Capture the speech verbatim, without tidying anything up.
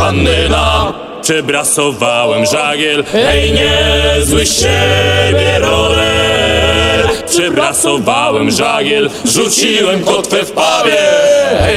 pannyna. Przebrasowałem żagiel, hej, niezły z siebie rower. Przebrasowałem żagiel, rzuciłem kotwę w pawie. Hej,